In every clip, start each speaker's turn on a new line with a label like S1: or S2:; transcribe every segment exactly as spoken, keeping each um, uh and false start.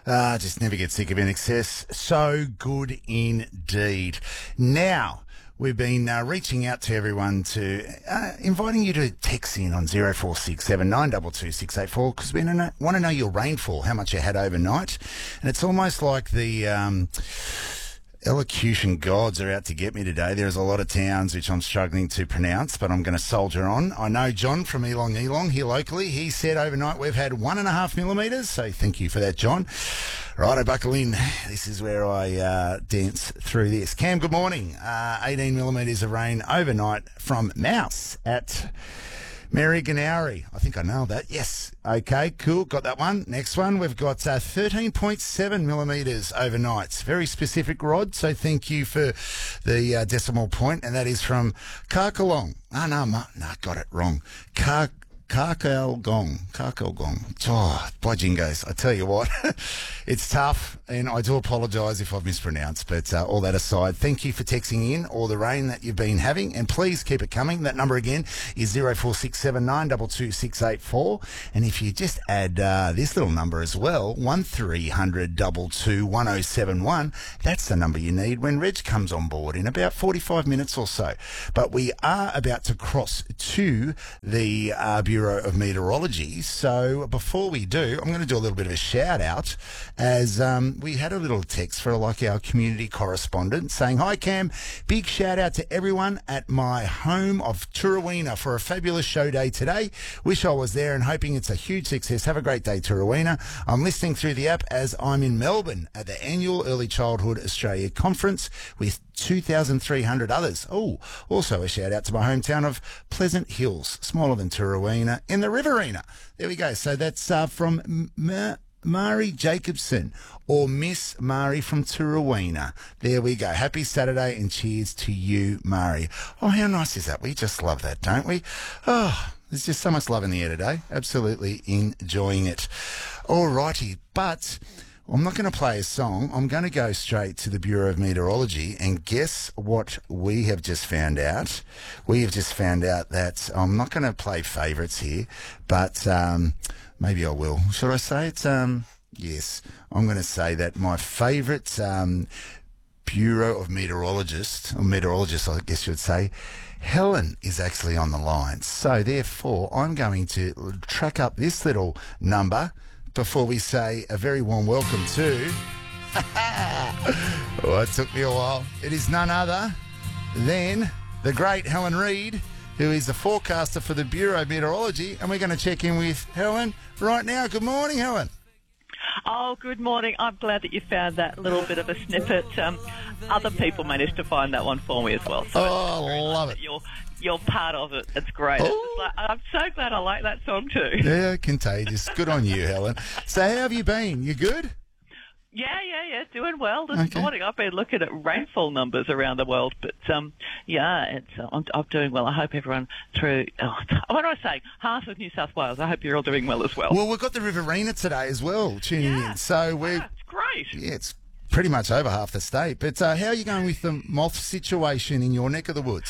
S1: Ah, just never get sick of In Excess. So good indeed. Now, we've been uh, reaching out to everyone to uh, inviting you to text in on zero four six seven nine two two six eight four because we want to know your rainfall, how much you had overnight. And it's almost like the Um, elocution gods are out to get me today. There's a lot of towns which I'm struggling to pronounce, but I'm going to soldier on. I know John from Elong Elong here locally. He said overnight we've had one and a half millimetres, so thank you for that, John. Right, I buckle in. This is where I uh, dance through this. Cam, good morning. Uh, eighteen millimetres of rain overnight from Mouse at Mary Ganauri. I think I nailed that. Yes. Okay, cool. Got that one. Next one, we've got uh, thirteen point seven millimetres overnight. Very specific, Rod, so thank you for the uh, decimal point, and that is from Karkalong. Oh, no, ma- no, got it wrong. Kar- Karkalgong. Karkalgong. Oh, by jingos, I tell you what, it's tough, and I do apologise if I've mispronounced, but uh, all that aside, thank you for texting in all the rain that you've been having, and please keep it coming. That number again is zero four six seven nine two two six eight four, and if you just add uh, this little number as well, one three hundred two two one oh seven one, that's the number you need when Reg comes on board in about forty-five minutes or so. But we are about to cross to the uh, Bureau of Meteorology, so before we do, I'm going to do a little bit of a shout out, as um, we had a little text for like our community correspondent saying, "Hi Cam, big shout out to everyone at my home of Turawina for a fabulous show day today. Wish I was there and hoping it's a huge success. Have a great day, Turawina. I'm listening through the app as I'm in Melbourne at the annual Early Childhood Australia Conference with two thousand three hundred others. Oh, also a shout out to my hometown of Pleasant Hills, smaller than Turawina, in the Riverina." There we go. So that's uh, from M- Mari Jacobson, or Miss Mari from Turawina. There we go. Happy Saturday and cheers to you, Mari. Oh, how nice is that? We just love that, don't we? Oh, there's just so much love in the air today. Absolutely enjoying it. All righty, but I'm not going to play a song. I'm going to go straight to the Bureau of Meteorology, and guess what we have just found out? We have just found out that I'm not going to play favourites here, but um, maybe I will. Should I say it? Um, yes, I'm going to say that my favourite um, Bureau of Meteorologist, or meteorologist I guess you would say, Helen is actually on the line. So therefore, I'm going to track up this little number before we say a very warm welcome to... Oh, it took me a while. It is none other than the great Helen Reid, who is the forecaster for the Bureau of Meteorology, and we're going to check in with Helen right now. Good morning, Helen.
S2: Oh, good morning. I'm glad that you found that little bit of a snippet. Um, other people managed to find that one for me as well. So
S1: oh, I love it.
S2: You're, you're part of it. It's great. It's just like, I'm so glad I like that song too.
S1: Yeah, contagious. Good on you, Helen. So how have you been? You good?
S2: Yeah, yeah, yeah, doing well this
S1: Okay.
S2: morning. I've been looking at rainfall numbers around the world, but um, yeah, it's, uh, I'm, I'm doing well. I hope everyone through, oh, what do I say, half of New South Wales, I hope you're all doing well as well.
S1: Well, we've got the Riverina today as well tuning
S2: Yeah.
S1: in. So we're,
S2: Yeah, it's great.
S1: yeah, it's pretty much over half the state. But uh, how are you going with the moth situation in your neck of the woods?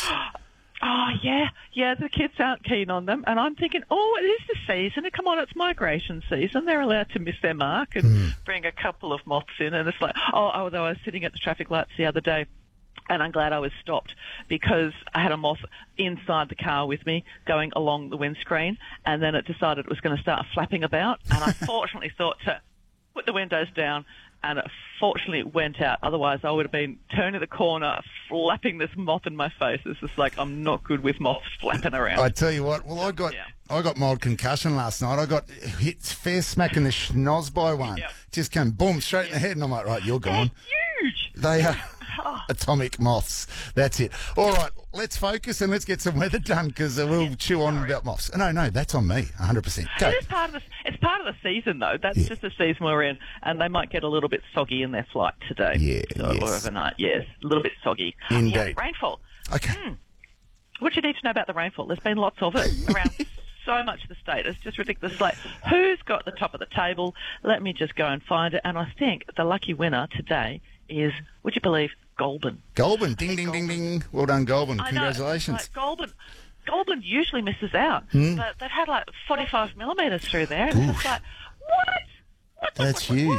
S2: Oh, yeah, yeah, the kids aren't keen on them. And I'm thinking, oh, it is the season. Come on, it's migration season. They're allowed to miss their mark and
S1: Mm.
S2: bring a couple of moths in. And it's like, oh, although I was sitting at the traffic lights the other day, and I'm glad I was stopped because I had a moth inside the car with me going along the windscreen, and then it decided it was going to start flapping about. And I fortunately thought to put the windows down, and it fortunately went out. Otherwise, I would have been turning the corner, flapping this moth in my face. It's just like, I'm not good with moths flapping around.
S1: I tell you what, well, I got
S2: Yeah.
S1: I got mild concussion last night. I got hit fair smack in the schnoz by one.
S2: Yeah.
S1: Just came boom straight in the head, and I'm like, right, you're gone.
S2: They're huge.
S1: They are
S2: Oh.
S1: atomic moths. That's it. All right, let's focus and let's get some weather done because we'll chew on
S2: sorry.
S1: about moths. No, no, that's on me, one hundred percent. Go.
S2: It is part of the, it's part of the season, though. That's
S1: Yeah.
S2: just the season we're in, and they might get a little bit soggy in their flight today.
S1: Yeah,
S2: So,
S1: yes.
S2: Or overnight, yes. A little bit soggy.
S1: Indeed.
S2: Yeah, rainfall.
S1: Okay.
S2: Hmm. What do you need to know about the rainfall? There's been lots of it around so much of the state. It's just ridiculous. Like, who's got the top of the table? Let me just go and find it. And I think the lucky winner today is, would you believe, Goulburn.
S1: Goulburn, ding, ding, ding, ding. Well done, Goulburn.
S2: I know,
S1: Congratulations.
S2: like Goulburn, Goulburn usually misses out,
S1: Hmm.
S2: but they've had like forty-five millimetres through there. And it's just like, what? What the-
S1: That's
S2: what- what?
S1: huge.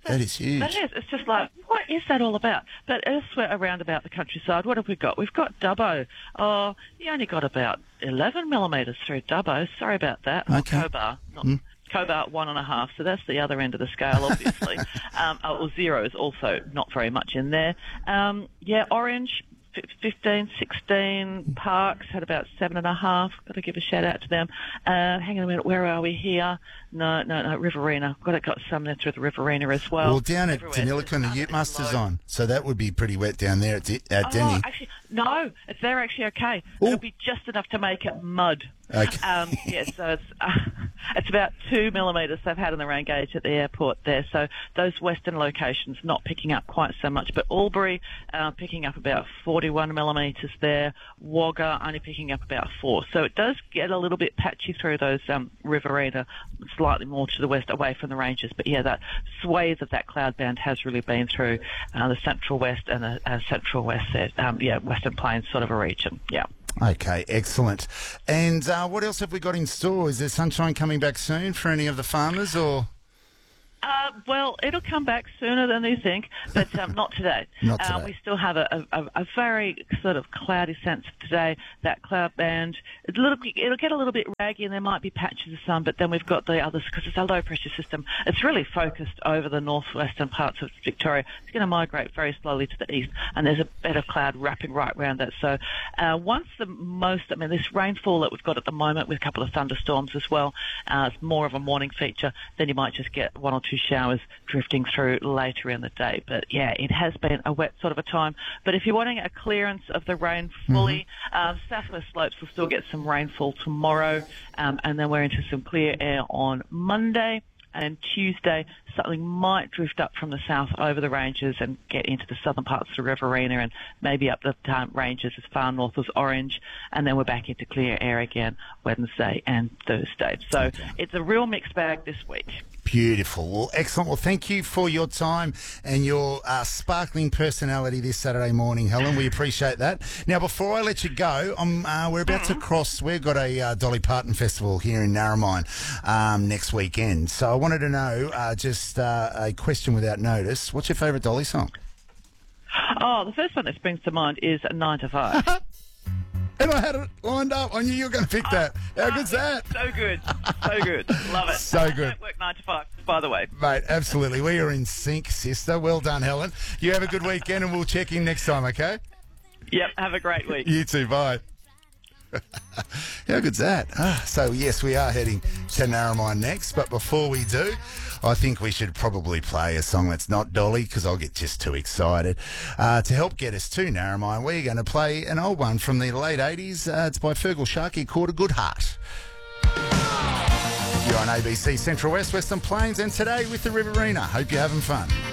S1: That is huge.
S2: That is. It's just like, what is that all about? But elsewhere around about the countryside, what have we got? We've got Dubbo. Oh, you only got about eleven millimetres through Dubbo. Sorry about that.
S1: Okay.
S2: Or Cobar. Not,
S1: Mm.
S2: Cobar, one and a half. So that's the other end of the scale, obviously. um, oh, well, zero is also not very much in there. Um, yeah, Orange. fifteen, sixteen, Parks had about seven and a half. Got to give a shout out to them. Uh, hang on a minute, where are we here? No, no, no, Riverina. Got it, got some there through the Riverina as well.
S1: Well, down at
S2: Everywhere.
S1: Deniliquin, the Ute Muster's on, so that would be pretty wet down there at, D- at
S2: Oh,
S1: Denny.
S2: actually, no, it's they're actually okay.
S1: Ooh.
S2: It'll be just enough to make it mud.
S1: Okay.
S2: Um, yeah, so it's uh, it's about two millimetres they've had in the rain gauge at the airport there. So those western locations not picking up quite so much, but Albury uh, picking up about forty-one millimetres there. Wagga only picking up about four. So it does get a little bit patchy through those um, Riverina, slightly more to the west, away from the ranges. But yeah, that swathe of that cloud band has really been through uh, the central west and the uh, central west there. Um, yeah, Western Plains sort of a region. Yeah.
S1: Okay, excellent. And uh, what else have we got in store? Is there sunshine coming back soon for any of the farmers, or...?
S2: Uh, well, it'll come back sooner than you think, but um, not today.
S1: Not
S2: Uh,
S1: today.
S2: we still have a, a, a very sort of cloudy sense of today. That cloud band, it's a little, it'll get a little bit raggy, and there might be patches of sun, but then we've got the others, because it's a low-pressure system. It's really focused over the northwestern parts of Victoria. It's going to migrate very slowly to the east, and there's a bit of cloud wrapping right around that. So uh, once the most, I mean, this rainfall that we've got at the moment with a couple of thunderstorms as well, uh, it's more of a morning feature, then you might just get one or two showers drifting through later in the day. But yeah, it has been a wet sort of a time. But if you're wanting a clearance of the rain fully, mm-hmm. um, southwest slopes will still get some rainfall tomorrow, um, and then we're into some clear air on Monday. And Tuesday, something might drift up from the south over the ranges and get into the southern parts of the Riverina and maybe up the um, ranges as far north as Orange. And then we're back into clear air again Wednesday and Thursday. So okay. It's a real mixed bag this week.
S1: Beautiful. Well, excellent. Well, thank you for your time and your uh, sparkling personality this Saturday morning, Helen. We appreciate that. Now, before I let you go, I'm, uh, we're about mm-hmm. to cross. We've got a uh, Dolly Parton festival here in Narromine um, next weekend. So I wanted to know, uh, just uh, a question without notice, what's your favourite Dolly song?
S2: Oh, the first one that springs to mind is nine to five.
S1: And I had it lined up. I knew you were going to pick that. How good's that?
S2: So good. So good. Love it.
S1: So good.
S2: I don't work nine to five, by the way.
S1: Mate, absolutely. We are in sync, sister. Well done, Helen. You have a good weekend and we'll check in next time, okay?
S2: Yep. Have a great week.
S1: You too. Bye. How good's that? Ah, so, yes, we are heading to Narromine next, but before we do, I think we should probably play a song that's not Dolly, because I'll get just too excited. Uh, to help get us to Narromine, we're going to play an old one from the late eighties. Uh, it's by Fergal Sharkey, called A Good Heart. You're on A B C Central West, Western Plains, and today with the Riverina. Hope you're having fun.